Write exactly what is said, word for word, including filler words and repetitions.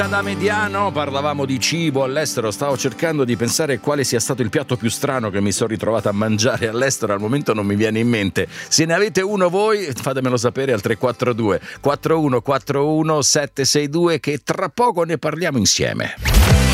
Da Mediano parlavamo di cibo all'estero, stavo cercando di pensare quale sia stato il piatto più strano che mi sono ritrovato a mangiare all'estero, al momento non mi viene in mente. Se ne avete uno voi fatemelo sapere al tre quattro due quattro uno quattro uno sette sei due che tra poco ne parliamo insieme.